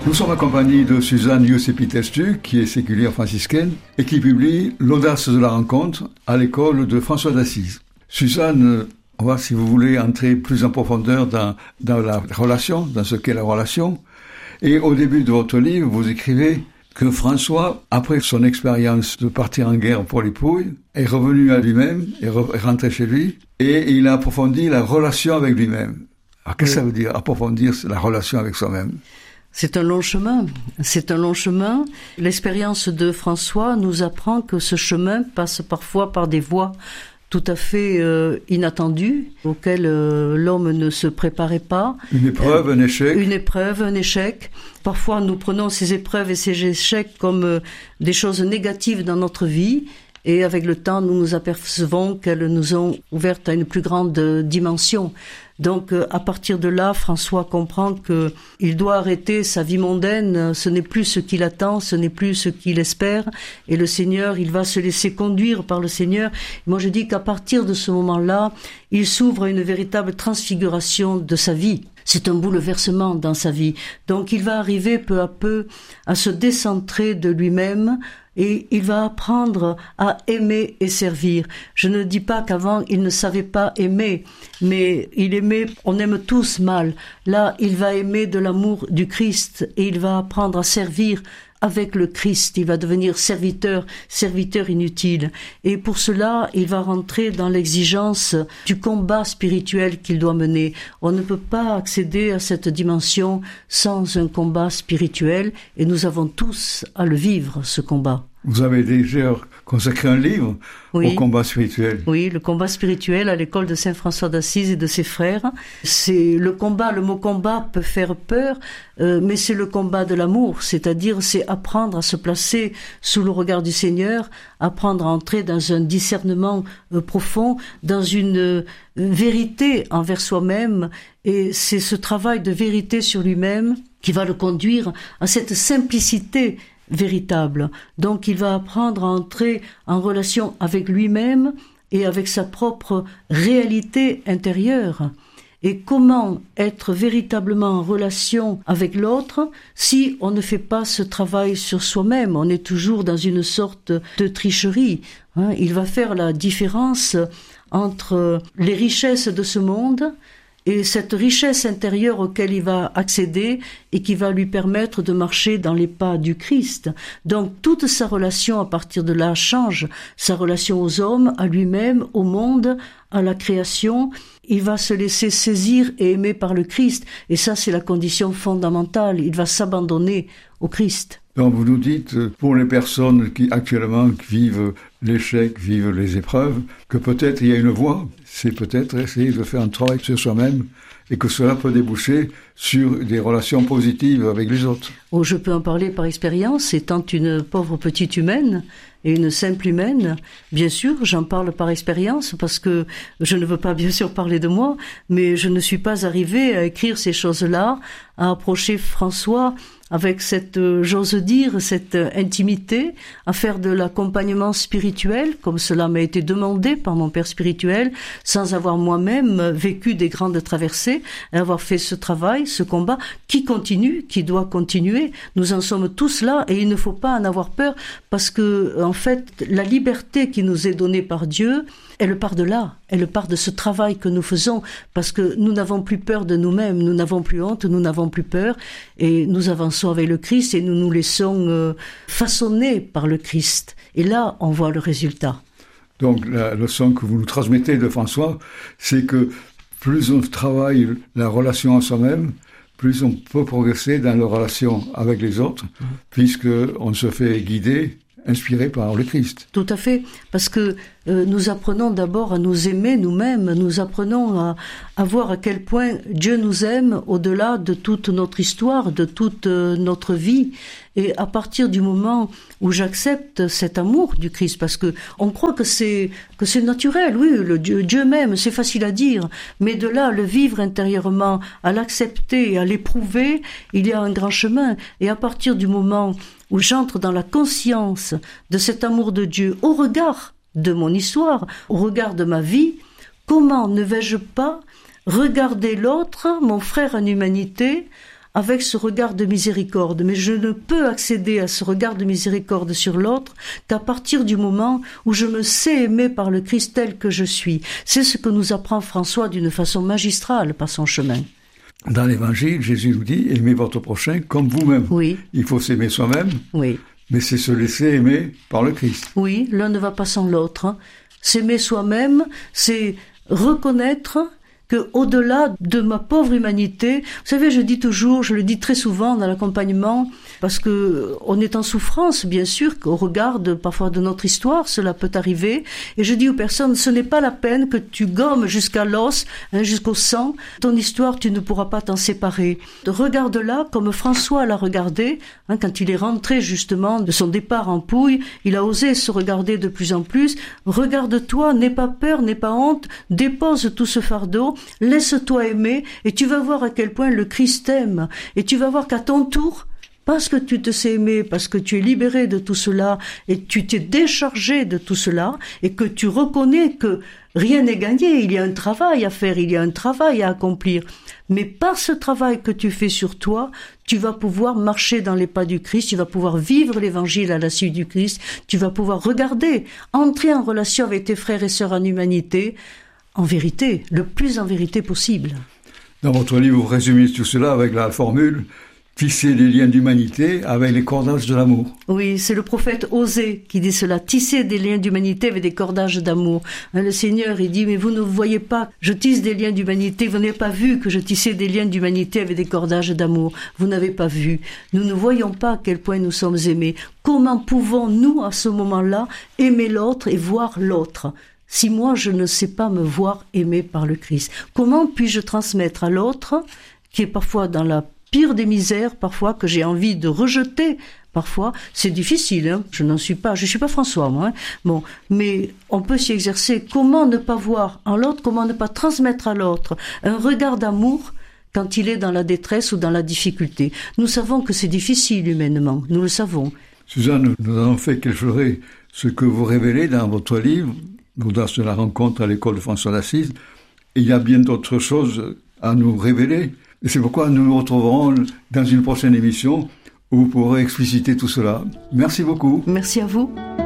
Nous sommes accompagnés de Suzanne Iosepi-Testu, qui est séculière franciscaine et qui publie L'audace de la rencontre à l'école de François d'Assise. Suzanne, on va, si vous voulez, entrer plus en profondeur dans la relation, dans ce qu'est la relation. Et au début de votre livre, vous écrivez que François, après son expérience de partir en guerre pour les Pouilles, est revenu à lui-même, est rentré chez lui, et il a approfondi la relation avec lui-même. Alors, qu'est-ce que ça veut dire, approfondir la relation avec soi-même ? C'est un long chemin. C'est un long chemin. L'expérience de François nous apprend que ce chemin passe parfois par des voies tout à fait inattendues, auxquelles l'homme ne se préparait pas. Une épreuve, un échec. Une épreuve, un échec. Parfois, nous prenons ces épreuves et ces échecs comme des choses négatives dans notre vie. Et avec le temps, nous nous apercevons qu'elles nous ont ouvertes à une plus grande dimension. Donc, à partir de là, François comprend que il doit arrêter sa vie mondaine. Ce n'est plus ce qu'il attend, ce n'est plus ce qu'il espère. Et le Seigneur, il va se laisser conduire par le Seigneur. Moi, je dis qu'à partir de ce moment-là, il s'ouvre à une véritable transfiguration de sa vie. C'est un bouleversement dans sa vie. Donc, il va arriver peu à peu à se décentrer de lui-même, et il va apprendre à aimer et servir. Je ne dis pas qu'avant il ne savait pas aimer, mais il aimait, on aime tous mal. Là, il va aimer de l'amour du Christ et il va apprendre à servir avec le Christ. Il va devenir serviteur inutile. Et pour cela, il va rentrer dans l'exigence du combat spirituel qu'il doit mener. On ne peut pas accéder à cette dimension sans un combat spirituel, et nous avons tous à le vivre, ce combat. Vous avez déjà consacré un livre au combat spirituel. Oui, le combat spirituel à l'école de Saint François d'Assise et de ses frères. C'est le combat, le mot combat peut faire peur, mais c'est le combat de l'amour, c'est-à-dire c'est apprendre à se placer sous le regard du Seigneur, apprendre à entrer dans un discernement profond, dans une vérité envers soi-même, et c'est ce travail de vérité sur lui-même qui va le conduire à cette simplicité véritable. Donc il va apprendre à entrer en relation avec lui-même et avec sa propre réalité intérieure. Et comment être véritablement en relation avec l'autre si on ne fait pas ce travail sur soi-même? On est toujours dans une sorte de tricherie. Il va faire la différence entre les richesses de ce monde et cette richesse intérieure auquel il va accéder et qui va lui permettre de marcher dans les pas du Christ. Donc toute sa relation à partir de là change, sa relation aux hommes, à lui-même, au monde, à la création. Il va se laisser saisir et aimer par le Christ, et ça c'est la condition fondamentale. Il va s'abandonner au Christ. Donc vous nous dites, pour les personnes qui actuellement vivent l'échec, vivent les épreuves, que peut-être il y a une voie, c'est peut-être essayer de faire un travail sur soi-même et que cela peut déboucher sur des relations positives avec les autres. Oh, je peux en parler par expérience, étant une pauvre petite humaine et une simple humaine. Bien sûr, j'en parle par expérience parce que je ne veux pas bien sûr parler de moi, mais je ne suis pas arrivée à écrire ces choses-là, à approcher François avec cette, j'ose dire, cette intimité, à faire de l'accompagnement spirituel, comme cela m'a été demandé par mon père spirituel, sans avoir moi-même vécu des grandes traversées, et avoir fait ce travail, ce combat, qui continue, qui doit continuer. Nous en sommes tous là, et il ne faut pas en avoir peur, parce que, en fait, la liberté qui nous est donnée par Dieu, elle part de là, elle part de ce travail que nous faisons, parce que nous n'avons plus peur de nous-mêmes, nous n'avons plus honte, nous n'avons plus peur, et nous avançons avec le Christ et nous nous laissons façonner par le Christ. Et là, on voit le résultat. Donc la leçon que vous nous transmettez de François, c'est que plus on travaille la relation à soi-même, plus on peut progresser dans la relation avec les autres, puisqu'on se fait guider, inspiré par le Christ. Tout à fait, parce que nous apprenons d'abord à nous aimer nous-mêmes, nous apprenons à voir à quel point Dieu nous aime au-delà de toute notre histoire, de toute notre vie. Et à partir du moment où j'accepte cet amour du Christ, parce que on croit que c'est naturel, oui, le Dieu m'aime, c'est facile à dire, mais de là, le vivre intérieurement, à l'accepter, à l'éprouver, il y a un grand chemin. Et à partir du moment où j'entre dans la conscience de cet amour de Dieu au regard de mon histoire, au regard de ma vie, comment ne vais-je pas regarder l'autre, mon frère en humanité, avec ce regard de miséricorde. Mais je ne peux accéder à ce regard de miséricorde sur l'autre qu'à partir du moment où je me sais aimer par le Christ tel que je suis. C'est ce que nous apprend François d'une façon magistrale par son chemin. Dans l'Évangile, Jésus nous dit « Aimez votre prochain comme vous-même ». Oui. Il faut s'aimer soi-même, oui. Mais c'est se laisser aimer par le Christ. Oui, l'un ne va pas sans l'autre. Hein. S'aimer soi-même, c'est reconnaître que au-delà de ma pauvre humanité, vous savez, je dis toujours, je le dis très souvent dans l'accompagnement, parce que on est en souffrance, bien sûr, qu'au regard parfois de notre histoire, cela peut arriver, et je dis aux personnes, ce n'est pas la peine que tu gommes jusqu'à l'os, jusqu'au sang, ton histoire, tu ne pourras pas t'en séparer. Regarde-la comme François l'a regardé, quand il est rentré justement de son départ en Pouille, il a osé se regarder de plus en plus. Regarde-toi, n'aie pas peur, n'aie pas honte, dépose tout ce fardeau, laisse-toi aimer, et tu vas voir à quel point le Christ t'aime, et tu vas voir qu'à ton tour, parce que tu te sais aimer, parce que tu es libéré de tout cela, et tu t'es déchargé de tout cela, et que tu reconnais que rien n'est gagné, il y a un travail à faire, il y a un travail à accomplir. Mais par ce travail que tu fais sur toi, tu vas pouvoir marcher dans les pas du Christ, tu vas pouvoir vivre l'évangile à la suite du Christ, tu vas pouvoir regarder, entrer en relation avec tes frères et sœurs en humanité, en vérité, le plus en vérité possible. Dans votre livre, vous résumez tout cela avec la formule « tisser des liens d'humanité avec les cordages de l'amour ». Oui, c'est le prophète Osée qui dit cela, tisser des liens d'humanité avec des cordages d'amour. Le Seigneur, il dit, mais vous ne voyez pas, je tisse des liens d'humanité, vous n'avez pas vu que je tissais des liens d'humanité avec des cordages d'amour. Vous n'avez pas vu. Nous ne voyons pas à quel point nous sommes aimés. Comment pouvons-nous, à ce moment-là, aimer l'autre et voir l'autre ? Si moi, je ne sais pas me voir aimé par le Christ, comment puis-je transmettre à l'autre, qui est parfois dans la pire des misères, parfois, que j'ai envie de rejeter, parfois, c'est difficile, je suis pas François, moi, bon, mais on peut s'y exercer. Comment ne pas voir en l'autre, comment ne pas transmettre à l'autre un regard d'amour quand il est dans la détresse ou dans la difficulté. Nous savons que c'est difficile humainement, nous le savons. Suzanne, nous avons fait qu'effleurer ce que vous révélez dans votre livre, l'audace de la rencontre à l'école de François d'Assise. Et il y a bien d'autres choses à nous révéler. Et c'est pourquoi nous nous retrouverons dans une prochaine émission où vous pourrez expliciter tout cela. Merci beaucoup. Merci à vous.